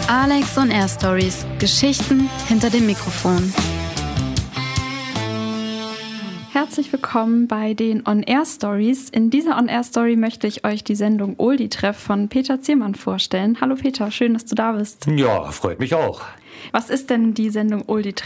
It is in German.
Alex on Air Stories. Geschichten hinter dem Mikrofon. Herzlich willkommen bei den On Air Stories. In dieser On Air Story möchte ich euch die Sendung Oldie-Treff von Peter Ziermann vorstellen. Hallo Peter, schön, dass du da bist. Ja, freut mich auch. Was ist denn die Sendung Oldie-Treff?